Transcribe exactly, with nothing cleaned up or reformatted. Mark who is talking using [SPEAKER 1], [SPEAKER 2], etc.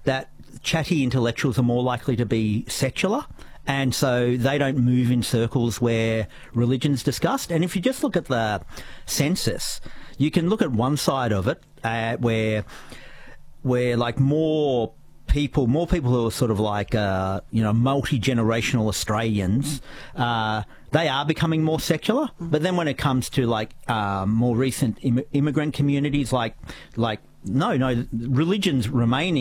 [SPEAKER 1] that chatty intellectuals are more likely to be secular, and so they don't move in circles where religion's discussed. And if you just look at the census, you can look at one side of it uh, where where like more people, more people who are sort of like, uh, you know, multi-generational Australians, uh, they are becoming more secular. But then when it comes to like uh, more recent Im- immigrant communities, like like no, no, religion's remaining